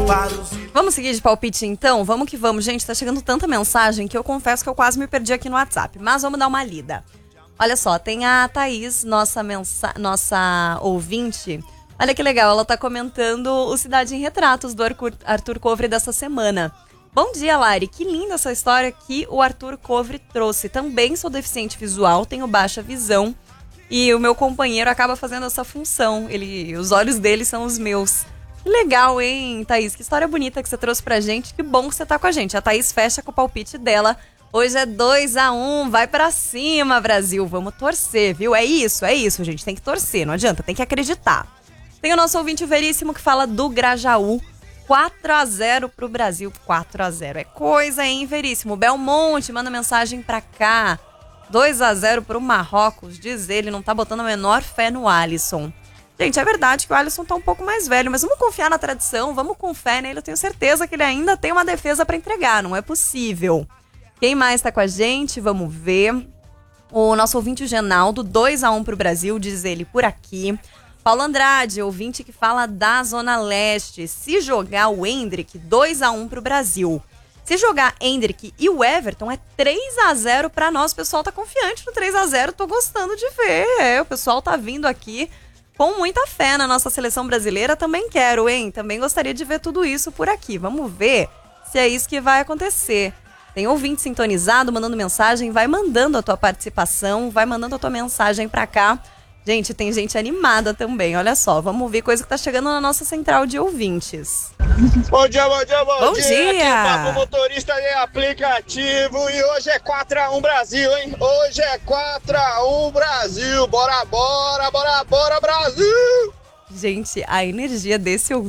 Vamos seguir de palpite então? Vamos que vamos. Gente, tá chegando tanta mensagem que eu confesso que eu quase me perdi aqui no WhatsApp. Mas vamos dar uma lida. Olha só, tem a Thaís, nossa ouvinte. Olha que legal, ela tá comentando o Cidade em Retratos do Arthur Kovre dessa semana. Bom dia, Lari. Que linda essa história que o Arthur Kovre trouxe. Também sou deficiente visual, tenho baixa visão. E o meu companheiro acaba fazendo essa função. Os olhos dele são os meus. Que legal, hein, Thaís? Que história bonita que você trouxe pra gente. Que bom que você tá com a gente. A Thaís fecha com o palpite dela. Hoje é 2-1. Vai pra cima, Brasil. Vamos torcer, viu? É isso, gente. Tem que torcer, não adianta. Tem que acreditar. Tem o nosso ouvinte Veríssimo que fala do Grajaú. 4-0 pro Brasil. 4-0. É coisa, hein, Veríssimo? Belmonte manda mensagem pra cá. 2-0 pro Marrocos. Diz ele, não tá botando a menor fé no Alisson. Gente, é verdade que o Alisson tá um pouco mais velho, mas vamos confiar na tradição, vamos com fé nele. Eu tenho certeza que ele ainda tem uma defesa pra entregar, não é possível. Quem mais tá com a gente? Vamos ver. O nosso ouvinte Genaldo, 2-1 pro Brasil, diz ele por aqui. Paulo Andrade, ouvinte que fala da Zona Leste. Se jogar o Endrick, 2-1 pro Brasil. Se jogar Endrick e o Everton, é 3-0 pra nós. O pessoal tá confiante no 3-0, tô gostando de ver. O pessoal tá vindo aqui com muita fé na nossa seleção brasileira. Também quero, hein? Também gostaria de ver tudo isso por aqui. Vamos ver se é isso que vai acontecer. Tem ouvinte sintonizado, mandando mensagem. Vai mandando a tua participação, vai mandando a tua mensagem pra cá. Gente, tem gente animada também, olha só. Vamos ver coisa que tá chegando na nossa central de ouvintes. Bom dia, bom dia, bom dia. Aqui é Papo motorista de aplicativo e hoje é 4-1 Brasil, hein? Hoje é 4-1 Brasil. Bora, bora, bora, bora, Brasil! Gente, a energia desse